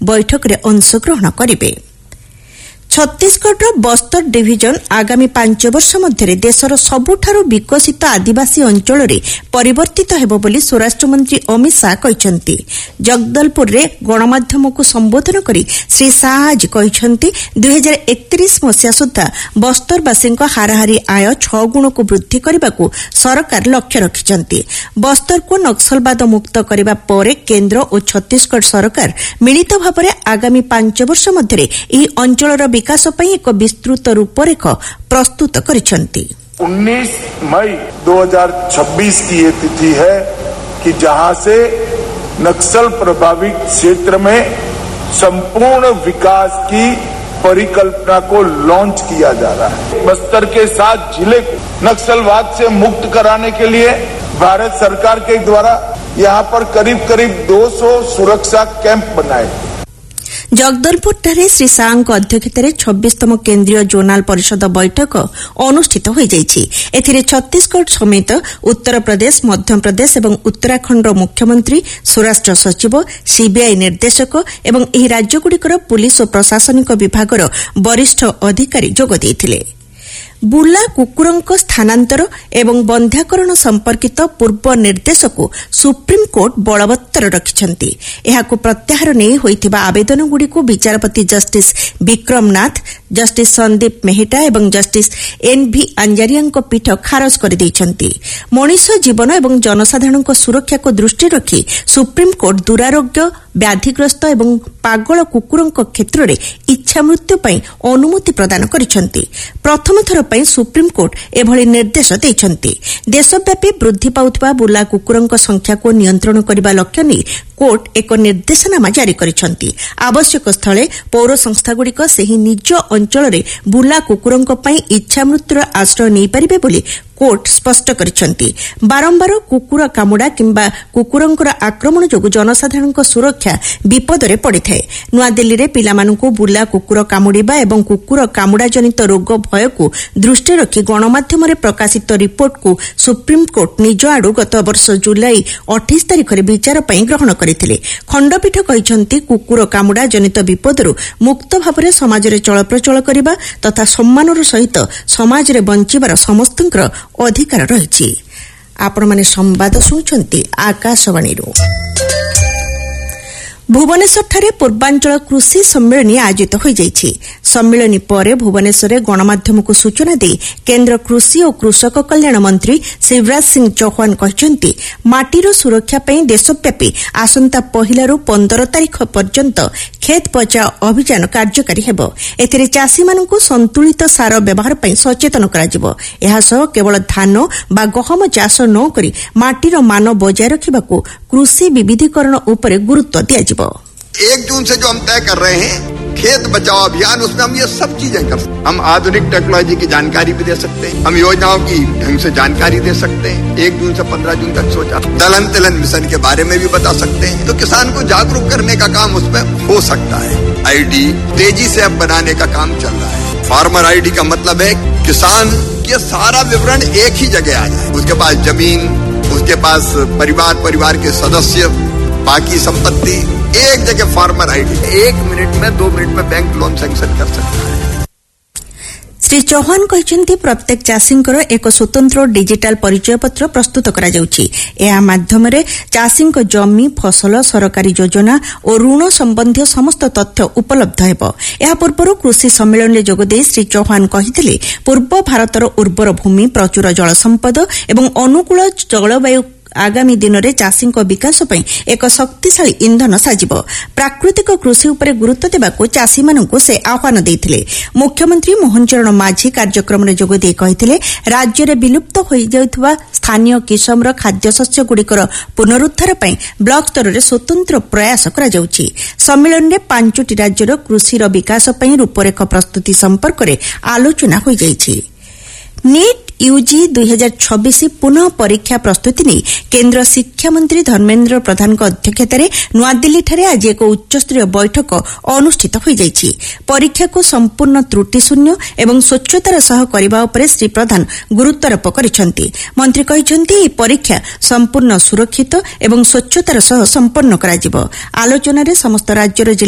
ବୈଠକରେ ଅଂଶଗ୍ରହଣ କରିବେ। ଛତିଶଗଡ଼ର ବସ୍ତର ଡିଭିଜନ ଆଗାମୀ 5 ବର୍ଷ ମଧ୍ୟରେ ଦେଶର ସବୁଠାରୁ ବିକଶିତ ଆଦିବାସୀ ଅଞ୍ଚଳରେ ପରିବର୍ତ୍ତିତ ହେବ ବୋଲି ସ୍ୱରାଷ୍ଟ୍ରମନ୍ତ୍ରୀ ଅମିତ ଶାହା କହିଛନ୍ତି। ଜଗଦଲପୁରରେ ଗଣମାଧ୍ୟମକୁ ସମ୍ବୋଧନ କରି ଶ୍ରୀ ଶାହା ଆଜି କହିଛନ୍ତି 2031 ମସିହା ସୁଦ୍ଧା ବସ୍ତରବାସୀଙ୍କ ହାରାହାରି ଆୟ 6 ଗୁଣକୁ ବୃଦ୍ଧି କରିବାକୁ ସରକାର ଲକ୍ଷ୍ୟ ରଖିଛନ୍ତି। ବସ୍ତରକୁ ନକ୍ସଲବାଦ ମୁକ୍ତ କରିବା ପରେ କେନ୍ଦ୍ର ଓ ଛତିଶଗଡ଼ ସରକାର ମିଳିତ ଭାବରେ ଆଗାମୀ 5 ବର୍ଷ ମଧ୍ୟରେ ଏହି ଅଞ୍ଚଳର विकास ପାଇଁ ଏକ ବିସ୍ତୃତ ରୂପରେଖ ପ୍ରସ୍ତୁତ କରିଛନ୍ତି। 19 मई 2026 की ये तिथि है कि जहां से नक्सल प्रभावित क्षेत्र में संपूर्ण विकास की परिकल्पना को लॉन्च किया जा रहा है। बस्तर के 7 जिले को नक्सलवाद से मुक्त कराने के लिए भारत सरकार के द्वारा यहाँ पर करीब 200 सुरक्षा कैंप बनाए। जगदलपुरଠାରେ ଶ୍ରୀ ଶାହାଙ୍କ ଅଧ୍ୟକ୍ଷତାରେ 26ତମ କେନ୍ଦ୍ରୀୟ ଜୋନାଲ ପରିଷଦ ବୈଠକ ଅନୁଷ୍ଠିତ ହୋଇଯାଇଛି। ଏଥିରେ ଛତିଶଗଡ଼ ସମେତ ଉତ୍ତରପ୍ରଦେଶ, ମଧ୍ୟପ୍ରଦେଶ ଏବଂ ଉତ୍ତରାଖଣ୍ଡର ମୁଖ୍ୟମନ୍ତ୍ରୀ, ସ୍ୱରାଷ୍ଟ୍ର ସଚିବ, ସିବିଆଇ ନିର୍ଦ୍ଦେଶକ ଏବଂ ଏହି ରାଜ୍ୟଗୁଡ଼ିକର ପୁଲିସ୍ ଓ ପ୍ରଶାସନିକ ବିଭାଗର ବରିଷ୍ଠ ଅଧିକାରୀ ଯୋଗ ଦେଇଥିଲେ। ବୁଲା କୁକୁରଙ୍କ ସ୍ଥାନାନ୍ତର ଏବଂ ବନ୍ଧ୍ୟାକରଣ ସମ୍ପର୍କିତ ପୂର୍ବ ନିର୍ଦ୍ଦେଶକୁ ସୁପ୍ରିମକୋର୍ଟ ବଳବତ୍ତର ରଖିଛନ୍ତି। ଏହାକୁ ପ୍ରତ୍ୟାହାର ନେଇ ହୋଇଥିବା ଆବେଦନଗୁଡ଼ିକୁ ବିଚାରପତି ଜଷ୍ଟିସ୍ ବିକ୍ରମ ନାଥ, ଜଷ୍ଟିସ୍ ସନ୍ଦୀପ ମେହେଟା ଏବଂ ଜଷ୍ଟିସ୍ ଏନ୍ଭି ଆଞ୍ଜାରିଆଙ୍କ ପୀଠ ଖାରଜ କରିଦେଇଛନ୍ତି। ମଣିଷ ଜୀବନ ଏବଂ ଜନସାଧାରଣଙ୍କ ସୁରକ୍ଷାକୁ ଦୃଷ୍ଟିରେ ରଖି ସୁପ୍ରିମକୋର୍ଟ ଦୁରାରୋଗ୍ୟ, ବ୍ୟାଧିଗ୍ରସ୍ତ ଏବଂ ପାଗଳ କୁକୁରଙ୍କ କ୍ଷେତ୍ରରେ ଇଚ୍ଛା ମୃତ୍ୟୁ ପାଇଁ ଅନୁମତି ପ୍ରଦାନ କରିଛନ୍ତି। ପ୍ରଥମ ଥର ପାଇଁ ସୁପ୍ରିମକୋର୍ଟ ଏଭଳି ନିର୍ଦ୍ଦେଶ ଦେଇଛନ୍ତି। ଦେଶବ୍ୟାପୀ ବୃଦ୍ଧି ପାଉଥିବା ବୁଲା କୁକୁରଙ୍କ ସଂଖ୍ୟାକୁ ନିୟନ୍ତ୍ରଣ କରିବା ଲକ୍ଷ୍ୟ ନେଇ କୋର୍ଟ ଏକ ନିର୍ଦ୍ଦେଶନାମା ଜାରି କରିଛନ୍ତି। ଆବଶ୍ୟକ ସ୍ଥଳେ ପୌର ସଂସ୍ଥାଗୁଡ଼ିକ ସେହି ନିଜ ଅଞ୍ଚଳରେ ବୁଲା କୁକୁରଙ୍କ ପାଇଁ ଇଚ୍ଛା ମୃତ୍ୟୁର ଆଶ୍ରୟ ନେଇପାରିବେ ବୋଲି କୋର୍ଟ ସ୍ପଷ୍ଟ କରିଛନ୍ତି। ବାରମ୍ବାର କୁକୁର କାମୁଡ଼ା କିମ୍ବା କୁକୁରଙ୍କର ଆକ୍ରମଣ ଯୋଗୁଁ ଜନସାଧାରଣଙ୍କ ସୁରକ୍ଷା ବିପଦରେ ପଡ଼ିଥାଏ। ନୂଆଦିଲ୍ଲୀରେ ପିଲାମାନଙ୍କୁ ବୁଲା କୁକୁର କାମୁଡ଼ିବା ଏବଂ କୁକୁର କାମୁଡ଼ା ଜନିତ ରୋଗ ଭୟକୁ ଦୃଷ୍ଟିରେ ରଖି ଗଣମାଧ୍ୟମରେ ପ୍ରକାଶିତ ରିପୋର୍ଟକୁ ସୁପ୍ରିମକୋର୍ଟ ନିଜ ଆଡ଼ୁ ଗତ ବର୍ଷ ଜୁଲାଇ 28 ତାରିଖରେ ବିଚାର ପାଇଁ ଗ୍ରହଣ କରିଥିଲେ। ଖଣ୍ଡପୀଠ କହିଛନ୍ତି କୁକୁର କାମୁଡ଼ା ଜନିତ ବିପଦରୁ ମୁକ୍ତ ଭାବରେ ସମାଜରେ ଚଳପ୍ରଚଳ କରିବା ତଥା ସମ୍ମାନର ସହିତ ସମାଜରେ ବଞ୍ଚିବାର ସମସ୍ତଙ୍କର ଅଧିକାର ରହିଛି। ଆପଣମାନେ ସମ୍ବାଦ ଶୁଣୁଛନ୍ତି ଆକାଶବାଣୀରୁ। ଭୁବନେଶ୍ୱରଠାରେ ପୂର୍ବାଞ୍ଚଳ କୃଷି ସମ୍ମିଳନୀ ଆୟୋଜିତ ହୋଇଯାଇଛି। ସମ୍ମିଳନୀ ପରେ ଭୁବନେଶ୍ୱରରେ ଗଣମାଧ୍ୟମକୁ ସୂଚନା ଦେଇ କେନ୍ଦ୍ର କୃଷି ଓ କୃଷକ କଲ୍ୟାଣ ମନ୍ତ୍ରୀ ଶିବରାଜ ସିଂ ଚୌହାନ କହିଛନ୍ତି ମାଟିର ସୁରକ୍ଷା ପାଇଁ ଦେଶବ୍ୟାପୀ ଆସନ୍ତା 1ରୁ 15 ତାରିଖ ପର୍ଯ୍ୟନ୍ତ ଖେତ୍ ବଚାଓ ଅଭିଯାନ କାର୍ଯ୍ୟକାରୀ ହେବ। ଏଥିରେ ଚାଷୀମାନଙ୍କୁ ସନ୍ତୁଳିତ ସାର ବ୍ୟବହାର ପାଇଁ ସଚେତନ କରାଯିବ। ଏହାସହ କେବଳ ଧାନ ବା ଗହମ ଚାଷ ନ କରି ମାଟିର ମାନ ବଜାୟ ରଖିବାକୁ କୃଷି ବିବିଧୀକରଣ ଉପରେ ଗୁରୁତ୍ୱ ଦିଆଯିବ। 1 जून से जो हम तय कर रहे हैं खेत बचाओ अभियान, उसमें हम ये सब चीजें कर सकते हैं। हम आधुनिक टेक्नोलॉजी की जानकारी भी दे सकते हैं, हम योजनाओं की ढंग से जानकारी दे सकते हैं। 1 जून से 15 जून तक सोचा दलहन तिलहन मिशन के बारे में भी बता सकते हैं। तो किसान को जागरूक करने का काम उसमें हो सकता है। आईडी तेजी से अब बनाने का काम चल रहा है। फार्मर आईडी का मतलब है किसान के सारा विवरण एक ही जगह आ जाए। उसके पास जमीन, उसके पास परिवार के सदस्य, बाकी संपत्ति एक जगह फार्मर आईडी 1 मिनट में 2 मिनट में बैंक लोन सैंक्शन कर सकता है। ଶ୍ରୀ ଚୌହାନ କହିଛନ୍ତି ପ୍ରତ୍ୟେକ ଚାଷୀଙ୍କର ଏକ ସ୍ୱତନ୍ତ୍ର ଡିଜିଟାଲ ପରିଚୟ ପତ୍ର ପ୍ରସ୍ତୁତ କରାଯାଉଛି। ଏହା ମାଧ୍ୟମରେ ଚାଷୀଙ୍କ ଜମି, ଫସଲ, ସରକାରୀ ଯୋଜନା ଓ ଋଣ ସମ୍ବନ୍ଧୀୟ ସମସ୍ତ ତଥ୍ୟ ଉପଲବ୍ଧ ହେବ। ଏହା ପୂର୍ବରୁ କୃଷି ସମ୍ମିଳନୀରେ ଯୋଗଦେଇ ଶ୍ରୀ ଚୌହାନ କହିଥିଲେ ପୂର୍ବ ଭାରତର ଉର୍ବର ଭୂମି, ପ୍ରଚୁର ଜଳସମ୍ପଦ ଏବଂ ଅନୁକୂଳ ଜଳବାୟୁ ଆଗାମୀ ଦିନରେ ଚାଷୀଙ୍କ ବିକାଶ ପାଇଁ ଏକ ଶକ୍ତିଶାଳୀ ଇନ୍ଧନ ସାଜିବ। ପ୍ରାକୃତିକ କୃଷି ଉପରେ ଗୁରୁତ୍ୱ ଦେବାକୁ ଚାଷୀମାନଙ୍କୁ ସେ ଆହ୍ୱାନ ଦେଇଥିଲେ। ମୁଖ୍ୟମନ୍ତ୍ରୀ ମୋହନ ଚରଣ ମାଝୀ କାର୍ଯ୍ୟକ୍ରମରେ ଯୋଗଦେଇ କହିଥିଲେ ରାଜ୍ୟରେ ବିଲୁପ୍ତ ହୋଇଯାଉଥିବା ସ୍ଥାନୀୟ କିସମର ଖାଦ୍ୟଶସ୍ୟଗୁଡ଼ିକର ପୁନରୁଦ୍ଧାର ପାଇଁ ବ୍ଲକ ସ୍ତରରେ ସ୍ୱତନ୍ତ୍ର ପ୍ରୟାସ କରାଯାଉଛି। ସମ୍ମିଳନୀରେ 5ଟି ରାଜ୍ୟର କୃଷିର ବିକାଶ ପାଇଁ ରୂପରେଖ ପ୍ରସ୍ତୁତି ସମ୍ପର୍କରେ ଆଲୋଚନା ହୋଇଯାଇଛି। ନିଟ୍ ୟୁଜି 2026 ପୁନଃ ପରୀକ୍ଷା ପ୍ରସ୍ତୁତି ନେଇ କେନ୍ଦ୍ର ଶିକ୍ଷାମନ୍ତ୍ରୀ ଧର୍ମେନ୍ଦ୍ର ପ୍ରଧାନଙ୍କ ଅଧ୍ୟକ୍ଷତାରେ ନୂଆଦିଲ୍ଲୀଠାରେ ଆଜି ଏକ ଉଚ୍ଚସ୍ତରୀୟ ବୈଠକ ଅନୁଷ୍ଠିତ ହୋଇଯାଇଛି। ପରୀକ୍ଷାକୁ ସମ୍ପୂର୍ଣ୍ଣ ତ୍ରୁଟିଶୂନ୍ୟ ଏବଂ ସ୍ୱଚ୍ଛତାର ସହ କରିବା ଉପରେ ଶ୍ରୀ ପ୍ରଧାନ ଗୁରୁତ୍ୱାରୋପ କରିଛନ୍ତି। ମନ୍ତ୍ରୀ କହିଛନ୍ତି ଏହି ପରୀକ୍ଷା ସମ୍ପୂର୍ଣ୍ଣ ସୁରକ୍ଷିତ ଏବଂ ସ୍ୱଚ୍ଛତାର ସହ ସମ୍ପନ୍ନ କରାଯିବ। ଆଲୋଚନାରେ ସମସ୍ତ ରାଜ୍ୟର